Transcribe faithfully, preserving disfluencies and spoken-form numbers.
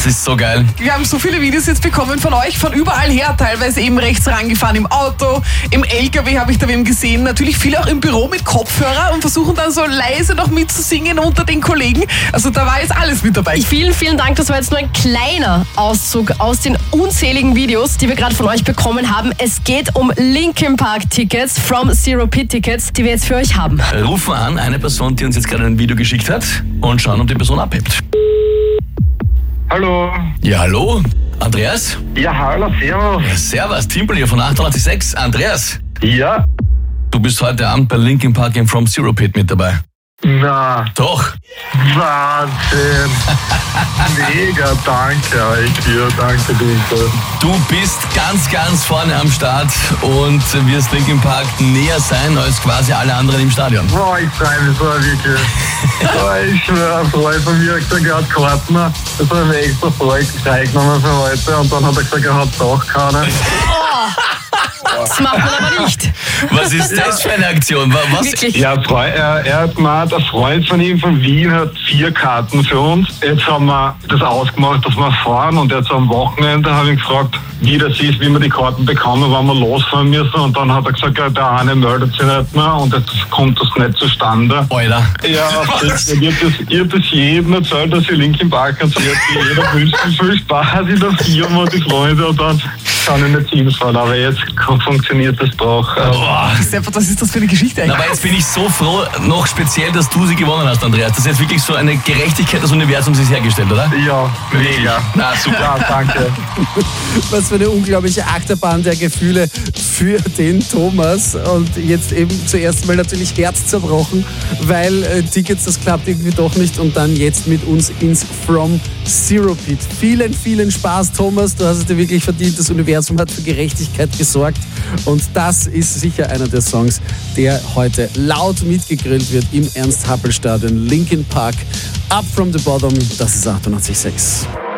Das ist so geil. Wir haben so viele Videos jetzt bekommen von euch, von überall her, teilweise eben rechts rangefahren, im Auto, im L K W habe ich da wem gesehen, natürlich viele auch im Büro mit Kopfhörer und versuchen dann so leise noch mitzusingen unter den Kollegen. Also da war jetzt alles mit dabei. Vielen, vielen Dank. Das war jetzt nur ein kleiner Auszug aus den unzähligen Videos, die wir gerade von euch bekommen haben. Es geht um Linkin Park Tickets, From Zero Pit Tickets, die wir jetzt für euch haben. Rufen an, eine Person, die uns jetzt gerade ein Video geschickt hat und schauen, ob die Person abhebt. Hallo. Ja, hallo? Andreas? Ja, hallo, servus. Ja, servus, Timpel hier von achtundachtzig Komma sechs. Andreas, Ja? du bist heute Abend bei Linkin Park im From Zero Pit mit dabei. Na, Doch. Wahnsinn. Mega, danke euch dir, danke dir. Du bist ganz, ganz vorne am Start und wirst Linkin Park näher sein als quasi alle anderen im Stadion. Boah, ich freue mich so wirklich. Boah, ich schwöre, ein Freund von mir hat gesagt, er hat Karten. Das hat mir extra freigenommen für heute und dann hat er gesagt, er hat doch keine. Das macht man aber nicht. Was ist das für eine Aktion? Was? Wirklich. Ja, Freu- er, er hat gemeint, ein Freund von ihm von Wien hat vier Karten für uns. Jetzt haben wir das ausgemacht, dass wir fahren und jetzt am Wochenende habe ich ihn gefragt, wie das ist, wie wir die Karten bekommen, wann wir losfahren müssen und dann hat er gesagt, ja, der eine meldet sich nicht mehr und jetzt kommt das nicht zustande. Alter. Ja, das, ich habe das, ich hab das jedem erzählt, dass ich Linkin Park konzert jeder wünscht mir viel Spaß in der Firma, die Freunde und dann kann ich nicht hinfahren, aber jetzt funktioniert das doch. Boah. Stefan, was ist das für eine Geschichte Na, eigentlich? aber jetzt bin ich so froh, noch speziell, dass du sie gewonnen hast, Andreas. Das ist jetzt wirklich so eine Gerechtigkeit des Universums ist hergestellt, oder? Ja, mega. Na, super. Ja, danke. Was für eine unglaubliche Achterbahn der Gefühle für den Thomas. Und jetzt eben zuerst mal natürlich Herz zerbrochen, weil äh, Tickets, das klappt irgendwie doch nicht. Und dann jetzt mit uns ins From Zero Pit. Vielen, vielen Spaß, Thomas. Du hast es dir wirklich verdient. Das Universum hat für Gerechtigkeit gesorgt. Und das ist sicher einer der Songs, der heute laut mitgegrillt wird im Ernst-Happel-Stadion. Linkin Park, Up From The Bottom. Das ist achtundachtzig Komma sechs.